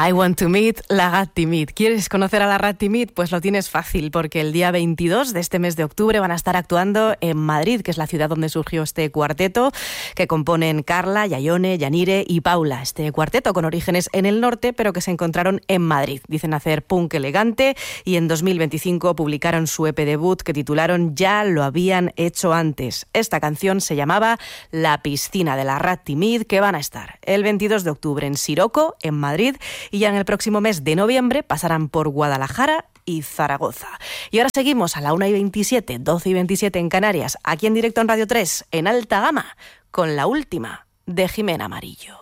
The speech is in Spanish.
I want to meet la Gat-Timid. ¿Quieres conocer a la Gat-Timid? Pues lo tienes fácil, porque el día 22 de este mes de octubre van a estar actuando en Madrid, que es la ciudad donde surgió este cuarteto, que componen Carla, Yayone, Yanire y Paula. Este cuarteto con orígenes en el norte, pero que se encontraron en Madrid. Dicen hacer punk elegante y en 2025 publicaron su EP debut que titularon Ya lo habían hecho antes. Esta canción se llamaba La piscina de la Gat-Timid, que van a estar el 22 de octubre en Siroco, en Madrid, y ya en el próximo mes de noviembre pasarán por Guadalajara y Zaragoza. Y ahora seguimos a la 1:27, 12:27 en Canarias, aquí en directo en Radio 3, en Alta Gama, con la última de Jimena Amarillo.